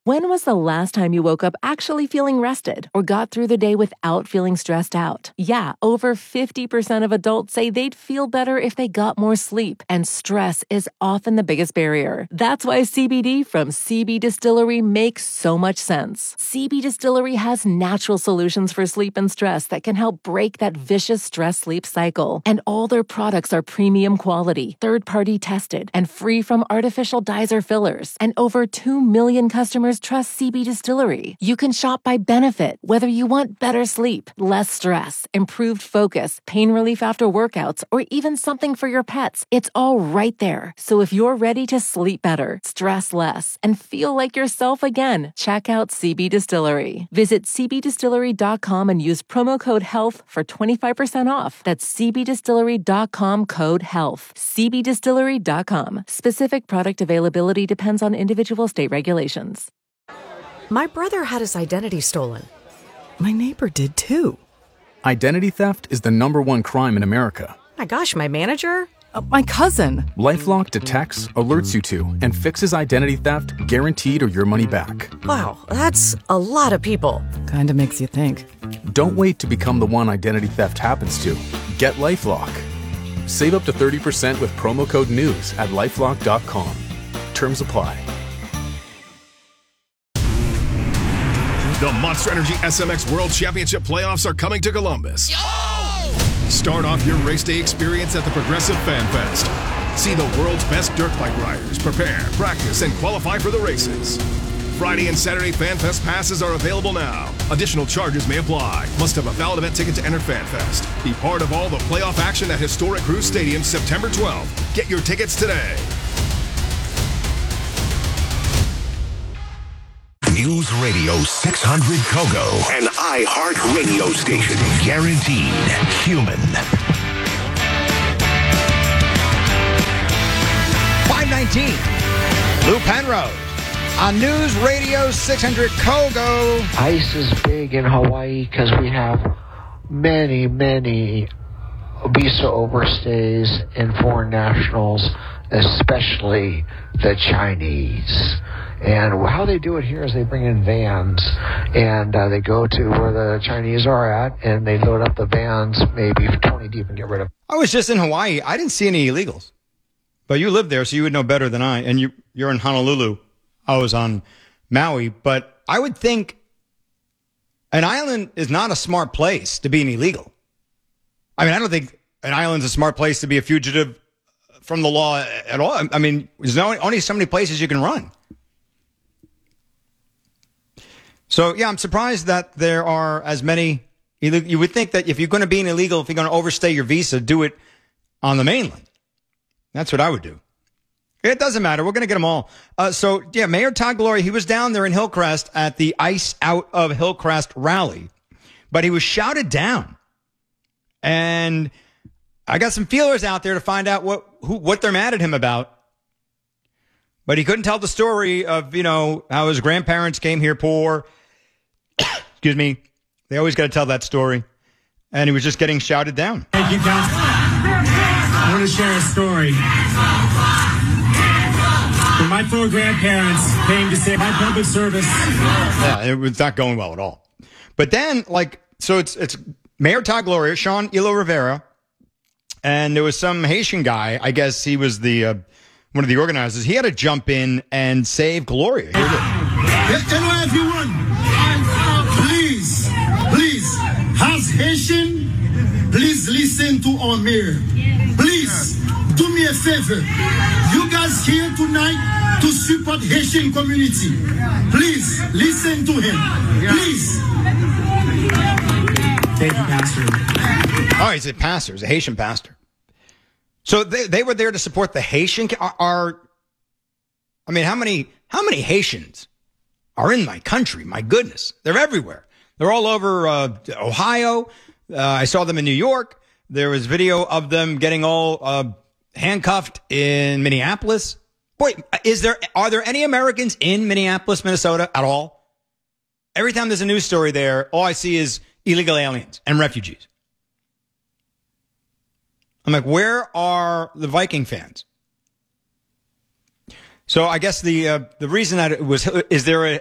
When was the last time you woke up actually feeling rested or got through the day without feeling stressed out? Yeah, over 50% of adults say they'd feel better if they got more sleep, and stress is often the biggest barrier. That's why CBD from CB Distillery makes so much sense. CB Distillery has natural solutions for sleep and stress that can help break that vicious stress-sleep cycle. And all their products are premium quality, third-party tested, and free from artificial dyes or fillers. And over 2 million customers trust CB Distillery. You can shop by benefit, whether you want better sleep, less stress, improved focus, pain relief after workouts, or even something for your pets. It's all right there. So if you're ready to sleep better, stress less, and feel like yourself again, check out CB Distillery. Visit cbdistillery.com and use promo code HEALTH for 25% off. That's cbdistillery.com, code HEALTH. cbdistillery.com. Specific product availability depends on individual state regulations. My brother had his identity stolen. My neighbor did too. Identity theft is the #1 crime in America. My gosh, my manager? My cousin. LifeLock detects, alerts you to, and fixes identity theft guaranteed or your money back. Wow, that's a lot of people. Kinda makes you think. Don't wait to become the one identity theft happens to. Get LifeLock. Save up to 30% with promo code NEWS at LifeLock.com. Terms apply. The Monster Energy SMX World Championship playoffs are coming to Columbus. Start off your race day experience at the Progressive Fan Fest. See the world's best dirt bike riders prepare, practice, and qualify for the races. Friday and Saturday Fan Fest passes are available now. Additional charges may apply. Must have a valid event ticket to enter Fan Fest. Be part of all the playoff action at historic Cruise Stadium September 12th. Get your tickets today. News Radio 600 Kogo, an iHeart radio station. Guaranteed human. 519, Lou Penrose on News Radio 600 Kogo. ICE is big in Hawaii because we have many visa overstays and foreign nationals, especially the Chinese. And how they do it here is they bring in vans, and they go to where the Chinese are at, and they load up the vans maybe 20 deep and get rid of them. I was just in Hawaii. I didn't see any illegals. But you live there, so you would know better than I. And you're in Honolulu. I was on Maui. But I would think an island is not a smart place to be an illegal. I mean, I don't think an island's a smart place to be a fugitive from the law at all. I mean, there's only so many places you can run. So, yeah, I'm surprised that there are as many. You would think that if you're going to be an illegal, if you're going to overstay your visa, do it on the mainland. That's what I would do. It doesn't matter. We're going to get them all. So, yeah, Mayor Todd Gloria, he was down there in Hillcrest at the Ice Out of Hillcrest rally, but he was shouted down. And I got some feelers out there to find out what they're mad at him about. But he couldn't tell the story of, how his grandparents came here poor. Excuse me. They always got to tell that story. And he was just getting shouted down. Thank you, Council. I want to share a story. When my poor grandparents came to save my public service. Yeah, it was not going well at all. But then, so it's Mayor Todd Gloria, Sean Ilo Rivera, and there was some Haitian guy. I guess he was the one of the organizers. He had to jump in and save Gloria. Here it is. Hello, everyone. Please, as Haitian, please listen to our mayor. Please, do me a favor. You guys here tonight to support Haitian community. Please, listen to him. Please. Thank you, Pastor. Oh, he's a pastor. He's a Haitian pastor. So they were there to support the Haitian. How many Haitians are in my country? My goodness, they're everywhere. They're all over Ohio. I saw them in New York. There was video of them getting all handcuffed in Minneapolis. Boy, are there any Americans in Minneapolis, Minnesota at all? Every time there's a news story there, all I see is illegal aliens and refugees. I'm like, where are the Viking fans? So I guess the reason that it was, is there